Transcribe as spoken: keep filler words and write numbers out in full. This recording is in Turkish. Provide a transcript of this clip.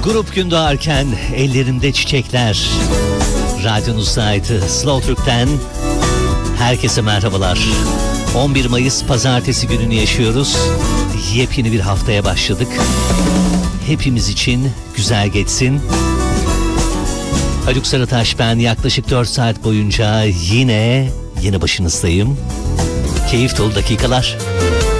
Grup gün doğarken ellerimde çiçekler. Radyonuzdaydı. Slow Türk'ten herkese merhabalar. on bir Mayıs pazartesi gününü yaşıyoruz. Yepyeni bir haftaya başladık. Hepimiz için güzel geçsin. Haluk Sarıtaş ben, yaklaşık dört saat boyunca yine yeni başınızdayım. Keyif dolu dakikalar.